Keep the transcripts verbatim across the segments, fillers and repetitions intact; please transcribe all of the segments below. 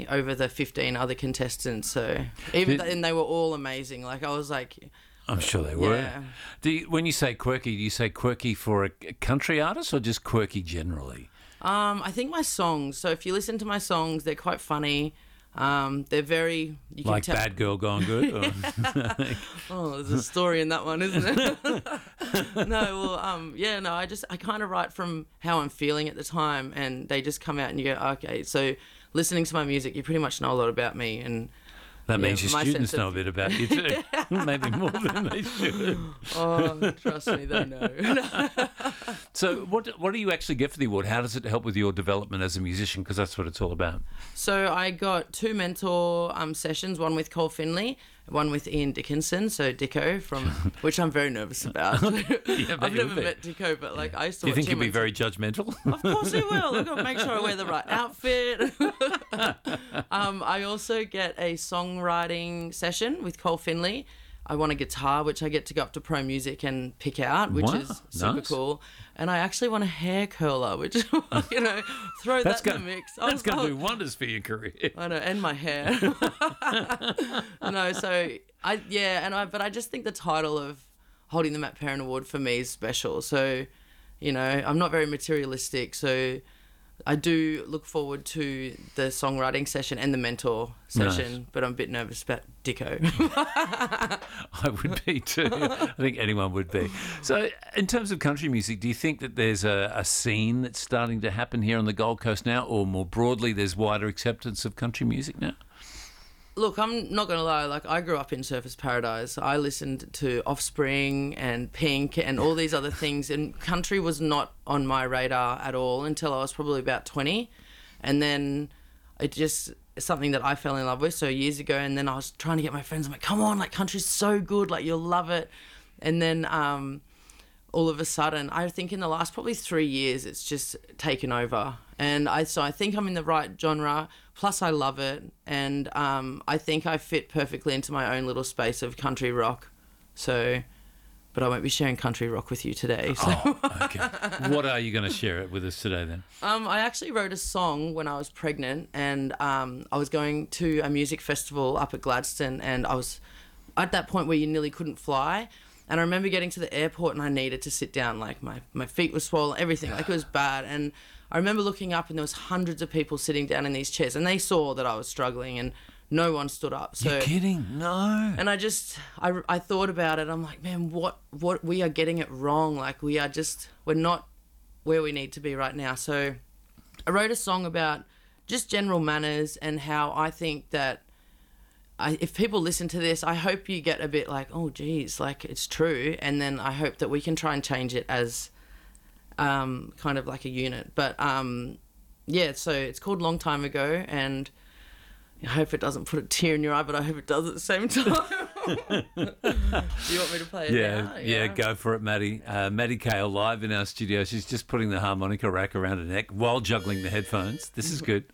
me over the fifteen other contestants. So even Did- th- and they were all amazing. Like I was like, I'm sure they were. Yeah. Do you, when you say quirky, do you say quirky for a country artist or just quirky generally? um, I think my songs. So if you listen to my songs, they're quite funny. Um, they're very you can Like tell. Bad Girl Gone Good? Or- Oh, there's a story in that one, isn't it? No, well, um, yeah, no, I just I kind of write from how I'm feeling at the time, and they just come out, and you go, okay. So listening to my music, you pretty much know a lot about me, and That Yeah, means your my students sense know a of- bit about you too. Maybe more than they should. oh, trust me, they know. So what what do you actually get for the award? How does it help with your development as a musician? Because that's what it's all about. So I got two mentor um, sessions, one with Cole Finley, one with Ian Dickinson, so Dicko, from which I'm very nervous about. Yeah, I've you never would be. met Dicko, but like I used to Do you watch think he'd him be on very judgmental? Of course he will. I've got to make sure I wear the right outfit. um, I also get a songwriting session with Cole Finley. I want a guitar, which I get to go up to Pro Music and pick out, which Wow, is super nice. cool. And I actually want a hair curler, which, you know, throw That's that in going the mix. I that's was- going I to do was- wonders for your career. I know, and my hair. No, so I yeah, and I but I just think the title of holding the Matt Perrin Award for me is special. So, you know, I'm not very materialistic, so I do look forward to the songwriting session and the mentor session, Nice. but I'm a bit nervous about Dicko. I would be too. I think anyone would be. So, in terms of country music, do you think that there's a, a scene that's starting to happen here on the Gold Coast now, or more broadly, there's wider acceptance of country music now? Look, I'm not going to lie. Like, I grew up in Surfers Paradise. I listened to Offspring and Pink and all these other things, and country was not on my radar at all until I was probably about twenty. And then it just something that I fell in love with so years ago. And then I was trying to get my friends. I'm like, come on, like country's so good, like you'll love it. And then um, all of a sudden, I think in the last probably three years, it's just taken over. And I so I think I'm in the right genre. Plus, I love it, and um, I think I fit perfectly into my own little space of country rock. So, but I won't be sharing country rock with you today. So. Oh, okay. What are you going to share it with us today then? Um, I actually wrote a song when I was pregnant, and um, I was going to a music festival up at Gladstone, and I was at that point where you nearly couldn't fly. And I remember getting to the airport, and I needed to sit down. Like my, my feet were swollen, everything. Like it was bad. And I remember looking up, and there was hundreds of people sitting down in these chairs, and they saw that I was struggling, and no one stood up. So You're kidding? No. and I just, I, I thought about it. I'm like, man, what, what, we are getting it wrong. Like, we are just, we're not where we need to be right now. So I wrote a song about just general manners and how I think that I, if people listen to this, I hope you get a bit like, oh, geez, like, it's true. And then I hope that we can try and change it as um, kind of like a unit. But, um, yeah, so it's called Long Time Ago, and I hope it doesn't put a tear in your eye, but I hope it does at the same time. Do you want me to play it Yeah, now? yeah, go for it, Maddie. Uh, Maddie Kale live in our studio. She's just putting the harmonica rack around her neck while juggling the headphones. This is good.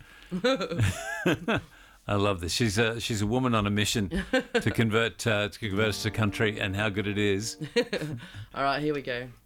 I love this. She's a she's a woman on a mission to convert uh, to convert us to country, and how good it is. All right, here we go.